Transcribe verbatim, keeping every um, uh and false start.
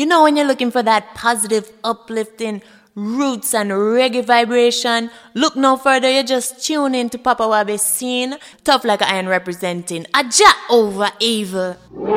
You know, when you're looking for that positive, uplifting roots and reggae vibration, look no further, you just tune in to Papa Wabi Scene. Tough Like Iron representing Aja over evil.